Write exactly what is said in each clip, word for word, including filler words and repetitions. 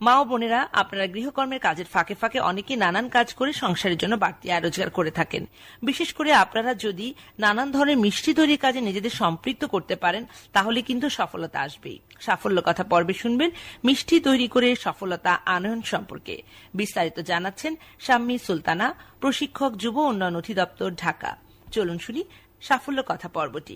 মা ও বোনেরা, আপনারা গৃহকর্মের কাজের ফাঁকে ফাঁকে অনেকে নানান কাজ করে সংসারের জন্য বাড়তি আয় রোজগার করে থাকেন। বিশেষ করে আপনারা যদি নানান ধরনের মিষ্টি তৈরির কাজে নিজেদের সম্পৃক্ত করতে পারেন, তাহলে কিন্তু সফলতা আসবেই। সাফল্য কথা পর্বে শুনবেন মিষ্টি তৈরি করে সফলতা আনয়ন সম্পর্কে। বিস্তারিত জানাচ্ছেন শাম্মী সুলতানা, প্রশিক্ষক, যুব উন্নয়ন অধিদপ্তর, ঢাকা। চলুন শুনি সাফল্য কথা পর্বটি।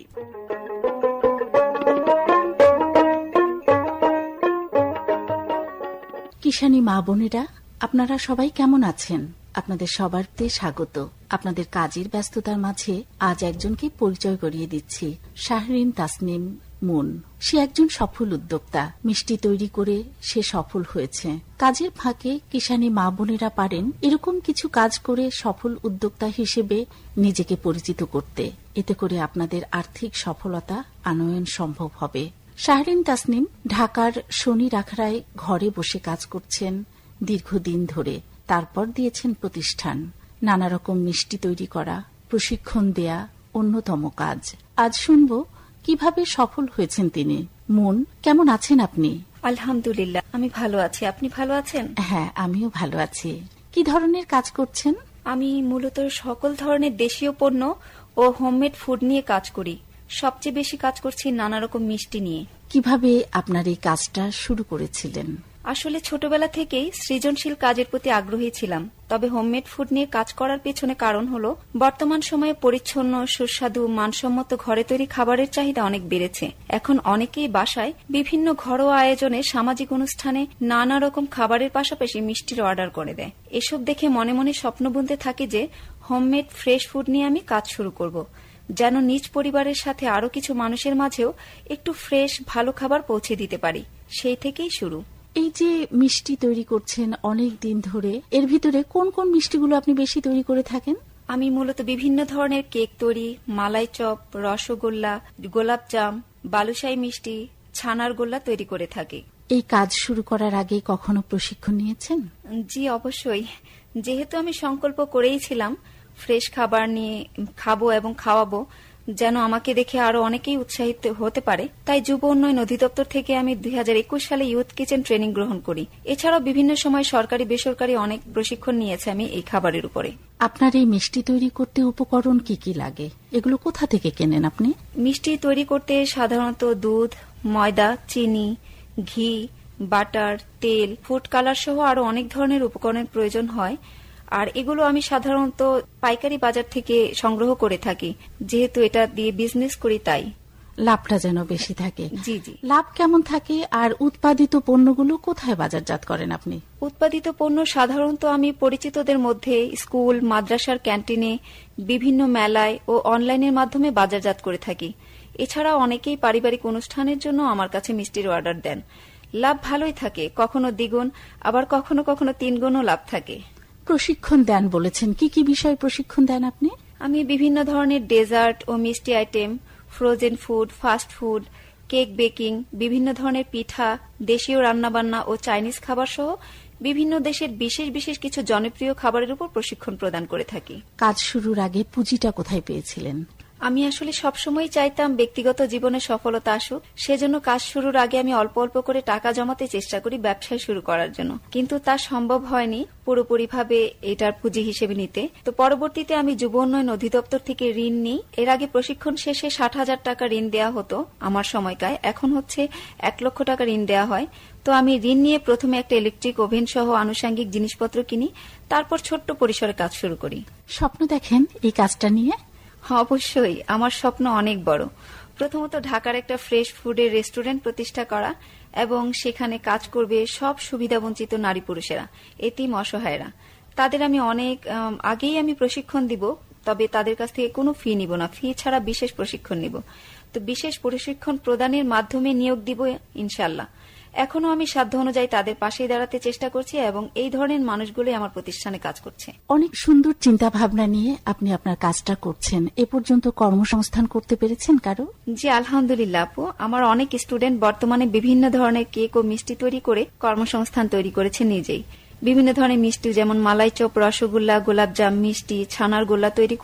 কিষানী মা বোনেরা, আপনারা সবাই কেমন আছেন? আপনাদের সবারতে স্বাগত। আপনাদের কাজের ব্যস্ততার মাঝে আজ একজনকে পরিচয় করিয়ে দিচ্ছি, শাহরিন তাসনিম মুন। সে একজন সফল উদ্যোক্তা। মিষ্টি তৈরি করে সে সফল হয়েছে। কাজের ফাঁকে কিষানী মা বোনেরা পারেন এরকম কিছু কাজ করে সফল উদ্যোক্তা হিসেবে নিজেকে পরিচিত করতে। এতে করে আপনাদের আর্থিক সফলতা আনয়ন সম্ভব হবে। শাহরিন তাসনিম ঢাকার শনি রাখরায় ঘরে বসে কাজ করছেন দীর্ঘদিন ধরে। তারপর দিয়েছেন প্রতিষ্ঠান। নানা রকম মিষ্টি তৈরি করা, প্রশিক্ষণ দেয়া অন্যতম কাজ। আজ শুনব কিভাবে সফল হয়েছেন তিনি। মুন, কেমন আছেন আপনি? আলহামদুলিল্লাহ, আমি ভালো আছি। আপনি ভালো আছেন? হ্যাঁ, আমিও ভালো আছি। কি ধরনের কাজ করছেন? আমি মূলত সকল ধরনের দেশীয় পণ্য ও হোমমেড ফুড নিয়ে কাজ করি। সবচেয়ে বেশি কাজ করছি নানা রকম মিষ্টি নিয়ে। কিভাবে আপনার এই কাজটা শুরু করেছিলেন? আসলে ছোটবেলা থেকেই সৃজনশীল কাজের প্রতি আগ্রহী ছিলাম। তবে হোমমেড ফুড নিয়ে কাজ করার পেছনে কারণ হলো বর্তমান সময়ে পরিচ্ছন্ন, সুস্বাদু, মানসম্মত ঘরে তৈরি খাবারের চাহিদা অনেক বেড়েছে। এখন অনেকেই বাসায় বিভিন্ন ঘরোয়া আয়োজনে, সামাজিক অনুষ্ঠানে নানা রকম খাবারের পাশাপাশি মিষ্টির অর্ডার করে দেয়। এসব দেখে মনে মনে স্বপ্ন বুনতে থাকে যে হোমমেড ফ্রেশ ফুড নিয়ে আমি কাজ শুরু করব, যেন নিজ পরিবারের সাথে আরো কিছু মানুষের মাঝেও একটু ফ্রেশ ভালো খাবার পৌঁছে দিতে পারি। সেই থেকেই শুরু। এই যে মিষ্টি তৈরি করছেন অনেক দিন ধরে, এর ভিতরে কোন কোন মিষ্টিগুলো আপনি বেশি তৈরি করে থাকেন? আমি মূলত বিভিন্ন ধরনের কেক তৈরি, মালাই চপ, রসগোল্লা, গোলাপজাম, বালুশাহী মিষ্টি, ছানার গোল্লা তৈরি করে থাকি। এই কাজ শুরু করার আগে কখনো প্রশিক্ষণ নিয়েছেন? জি, অবশ্যই। যেহেতু আমি সংকল্প করেইছিলাম ফ্রেশ খাবার নিয়ে খাবো এবং খাওয়াবো, যেন আমাকে দেখে আরো অনেকেই উৎসাহিত হতে পারে, তাই যুব উন্নয়ন অধিদপ্তর থেকে আমি দুই হাজার একুশ সালে ইউথ কিচেন ট্রেনিং গ্রহণ করি। এছাড়াও বিভিন্ন সময় সরকারি বেসরকারি অনেক প্রশিক্ষণ নিয়েছে আমি এই খাবারের উপরে। আপনার এই মিষ্টি তৈরি করতে উপকরণ কি কি লাগে? এগুলো কোথা থেকে কেনেন আপনি? মিষ্টি তৈরি করতে সাধারণত দুধ, ময়দা, চিনি, ঘি, বাটার, তেল, ফুড কালার সহ আরো অনেক ধরনের উপকরণের প্রয়োজন হয়। আর এগুলো আমি সাধারণত পাইকারি বাজার থেকে সংগ্রহ করে থাকি, যেহেতু এটা দিয়ে বিজনেস করি তাই। লাভটা যেন বেশি থাকে। জি জি। লাভ কেমন থাকে? আর উৎপাদিত পণ্যগুলো কোথায় বাজারজাত করেন আপনি? উৎপাদিত পণ্য সাধারণত আমি পরিচিতদের মধ্যে স্কুল, মাদ্রাসার ক্যান্টিনে, বিভিন্ন মেলায় ও অনলাইনের মাধ্যমে বাজারজাত করে থাকি। এছাড়া অনেকেই পারিবারিক অনুষ্ঠানের জন্য আমার কাছে মিষ্টির অর্ডার দেন। লাভ ভালোই থাকে, কখনো দ্বিগুণ, আবার কখনো কখনো তিনগুণও লাভ থাকে। প্রশিক্ষণ দেন বলেছেন, কি কি বিষয়ে প্রশিক্ষণ দেন আপনি? আমি বিভিন্ন ধরনের ডেজার্ট ও মিষ্টি item, frozen food, fast food, cake baking, বিভিন্ন ধরনের পিঠা, দেশীয় রান্নাবান্না ও চাইনিজ খাবার সহ বিভিন্ন দেশের বিশেষ বিশেষ কিছু জনপ্রিয় খাবারের উপর প্রশিক্ষণ প্রদান করে থাকি। কাজ শুরুর আগে পুঁজিটা কোথায় পেয়েছিলেন? আমি আসলে সবসময় চাইতাম ব্যক্তিগত জীবনে সফলতা আসুক, সেজন্য কাজ শুরুর আগে আমি অল্প অল্প করে টাকা জমাতে চেষ্টা করি ব্যবসায় শুরু করার জন্য, কিন্তু তা সম্ভব হয়নি পুরোপুরিভাবে এটার পুঁজি হিসেবে নিতে। তো পরবর্তীতে আমি যুব উন্নয়ন অধিদপ্তর থেকে ঋণ নিই। এর আগে প্রশিক্ষণ শেষে ষাট হাজার টাকা ঋণ দেওয়া হতো আমার সময়কায়, এখন হচ্ছে এক লক্ষ টাকা ঋণ দেওয়া হয়। তো আমি ঋণ নিয়ে প্রথমে একটা ইলেকট্রিক ওভেন সহ আনুষঙ্গিক জিনিসপত্র কিনি, তারপর ছোট্ট পরিসরে কাজ শুরু করি। স্বপ্ন দেখেন এই কাজটা নিয়ে? অবশ্যই, আমার স্বপ্ন অনেক বড়। প্রথমত ঢাকার একটা ফ্রেশ ফুডের রেস্টুরেন্ট প্রতিষ্ঠা করা এবং সেখানে কাজ করবে সব সুবিধাবঞ্চিত নারী পুরুষেরা, এতিম, অসহায়রা। তাদের আমি অনেক আগেই আমি প্রশিক্ষণ দিব, তবে তাদের কাছ থেকে কোনো ফি নিব না, ফি ছাড়া বিশেষ প্রশিক্ষণ নিব। তো বিশেষ প্রশিক্ষণ প্রদানের মাধ্যমে নিয়োগ দিব ইনশাল্লাহ। এখনো আমি সাধ্য অনুযায়ী তাদের পাশেই দাঁড়াতে চেষ্টা করছি এবং এই ধরনের মানুষগুলোই আমার প্রতিষ্ঠানে কাজ করছে। অনেক সুন্দর চিন্তা ভাবনা নিয়ে আপনি আপনার কাজটা করছেন। এ পর্যন্ত কর্মসংস্থান করতে পেরেছেন কারো? জি আলহামদুলিল্লাহ আপু, আমার অনেক স্টুডেন্ট বর্তমানে বিভিন্ন ধরনের কেক ও মিষ্টি তৈরি করে কর্মসংস্থান তৈরি করেছে নিজেই। বিভিন্ন ধরনের মিষ্টি যেমন মালাই চপ, রসগোল্লা, গোলাপজাম, মিষ্টি, ছানার গোল্লা তৈরি করে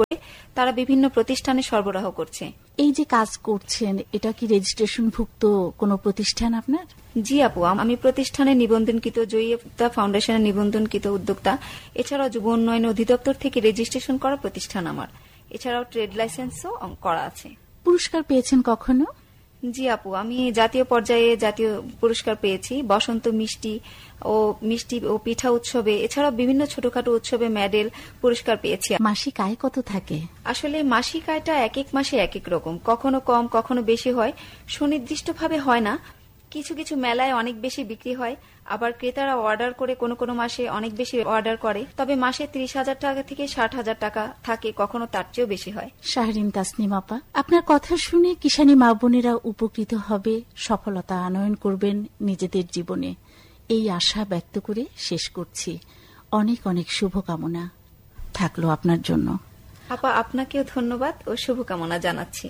তারা বিভিন্ন প্রতিষ্ঠানে সরবরাহ করছে। এই যে কাজ করছেন, এটা কি রেজিস্ট্রেশনভুক্ত কোনো প্রতিষ্ঠান আপনার? জি আপু, আমি প্রতিষ্ঠানে নিবন্ধনকৃত, জয়িতা ফাউন্ডেশনের নিবন্ধনকৃত উদ্যোক্তা। এছাড়াও যুব উন্নয়ন অধিদপ্তর থেকে রেজিস্ট্রেশন করা প্রতিষ্ঠান আমার। এছাড়াও ট্রেড লাইসেন্সও করা আছে। পুরস্কার পেয়েছেন কখনো? জি আপু, আমি জাতীয় পর্যায়ে জাতীয় পুরস্কার পেয়েছি বসন্ত মিষ্টি ও মিষ্টি ও পিঠা উৎসবে। এছাড়াও বিভিন্ন ছোটখাটো উৎসবে মেডেল, পুরস্কার পেয়েছি। মাসিক আয় কত থাকে? আসলে মাসিক আয়টা এক এক মাসে এক এক রকম, কখনো কম কখনো বেশি হয়, সুনির্দিষ্টভাবে হয় না। কিছু কিছু মেলায় অনেক বেশি বিক্রি হয়, আবার ক্রেতারা অর্ডার করে কোনো কোনো মাসে অনেক বেশি অর্ডার করে। তবে মাসে ত্রিশ হাজার টাকা থেকে ষাট হাজার টাকা থাকে, কখনো তার চেয়েও বেশি হয়। শাহরিন তাসনিম আপা, আপনার কথা শুনে কিষানী মা বোনেরা উপকৃত হবে, সফলতা আনয়ন করবেন নিজেদের জীবনে, এই আশা ব্যক্ত করে শেষ করছি। অনেক অনেক শুভকামনা থাকলো আপনার জন্য। আপা, আপনাকেও ধন্যবাদ ও শুভকামনা জানাচ্ছি।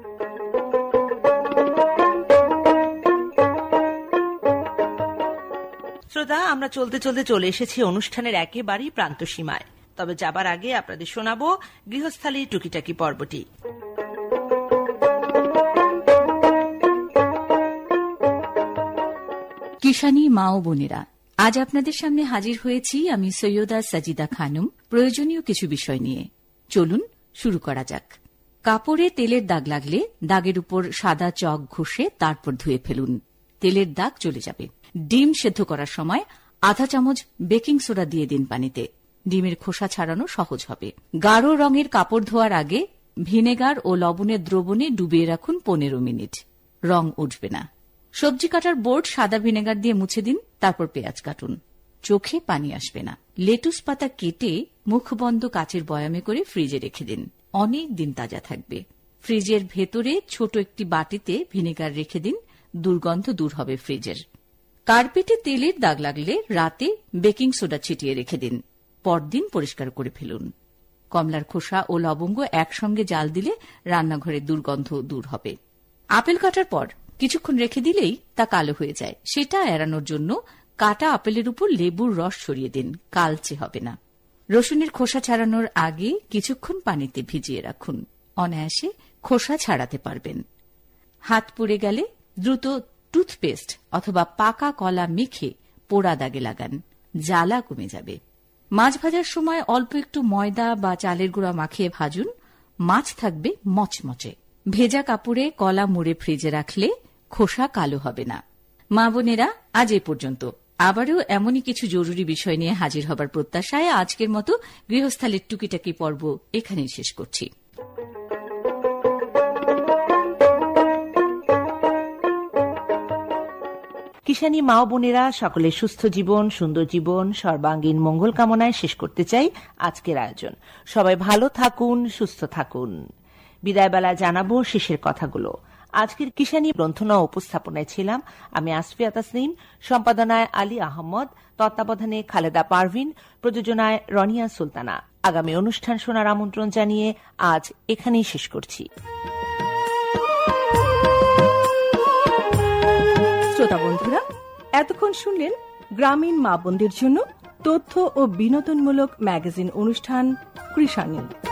শ্রোতা, আমরা চলতে চলতে চলে এসেছি অনুষ্ঠানের একেবারেই প্রান্ত সীমায়। তবে যাবার আগে আপনাদের শোনাবো গৃহস্থালী টুকিটাকি পর্বটি। কিষানী মা ও বোনেরা, আজ আপনাদের সামনে হাজির হয়েছি আমি সৈয়দা সাজিদা খানম, প্রয়োজনীয় কিছু বিষয় নিয়ে। চলুন শুরু করা যাক। কাপড়ে তেলের দাগ লাগলে দাগের উপর সাদা চক ঘষে তারপর ধুয়ে ফেলুন, তেলের দাগ চলে যাবে। ডিম সেদ্ধ করার সময় আধা চামচ বেকিং সোডা দিয়ে দিন পানিতে, ডিমের খোসা ছাড়ানো সহজ হবে। গাঢ় রঙের কাপড় ধোয়ার আগে ভিনেগার ও লবণের দ্রবণে ডুবিয়ে রাখুন পনেরো মিনিট, রং উঠবে না। সবজি কাটার বোর্ড সাদা ভিনেগার দিয়ে মুছে দিন, তারপর পেঁয়াজ কাটুন, চোখে পানি আসবে না। লেটুস পাতা কেটে মুখবন্ধ কাচের বয়ামে করে ফ্রিজে রেখে দিন, অনেক দিন তাজা থাকবে। ফ্রিজের ভেতরে ছোট একটি বাটিতে ভিনেগার রেখে দিন, দুর্গন্ধ দূর হবে ফ্রিজের। কার্পেটে তেলের দাগ লাগলে রাতে বেকিং সোডা ছিটিয়ে রেখে দিন, পরদিন পরিষ্কার করে ফেলুন। কমলার খোসা ও লবঙ্গ একসঙ্গে জাল দিলে রান্নাঘরের দুর্গন্ধ দূর হবে। আপেল কাটার পর কিছুক্ষণ রেখে দিলেই তা কালো হয়ে যায়, সেটা এড়ানোর জন্য কাটা আপেলের উপর লেবুর রস ছড়িয়ে দিন, কালচে হবে না। রসুনের খোসা ছাড়ানোর আগে কিছুক্ষণ পানিতে ভিজিয়ে রাখুন, অনায়াসে খোসা ছাড়াতে পারবেন। হাত পুড়ে গেলে দ্রুত টুথপেস্ট অথবা পাকা কলা মেখে পোড়া দাগে লাগান, জ্বালা কমে যাবে। মাছ ভাজার সময় অল্প একটু ময়দা বা চালের গুঁড়া মাখিয়ে ভাজুন, মাছ থাকবে মচমচে। ভেজা কাপড়ে কলা মুড়ে ফ্রিজে রাখলে খোসা কালো হবে না। মা বোনেরা, আজ এ পর্যন্ত। আবারও এমনই কিছু জরুরি বিষয় নিয়ে হাজির হবার প্রত্যাশায় আজকের মতো গৃহস্থালীর টুকিটাকি পর্ব এখানেই শেষ করছি। কিষানী মা বোনেরা, সকলের সুস্থ জীবন, সুন্দর জীবন, সর্বাঙ্গীন মঙ্গল কামনায় শেষ করতে চাই আজকের আয়োজন। সবাই ভালো থাকুন, সুস্থ থাকুন। বিদায়বেলা জানাবো শেষের কথাগুলো। আজকের কিষানী গ্রন্থনা উপস্থাপনায় ছিলাম আমি আসফিয়া তাসনিম, সম্পাদনায় আলী আহমদ, তত্ত্বাবধানে খালেদা পারভিন, প্রযোজনায় রনিয়া সুলতানা। আগামী অনুষ্ঠান শোনার আমন্ত্রণ জানিয়ে আজ এখানেই শেষ করছি। শ্রোতা বন্ধুরা, এতক্ষণ শুনলেন গ্রামীণ মা বোনদের জন্য তথ্য ও বিনোদনমূলক ম্যাগাজিন অনুষ্ঠান কৃষাণী।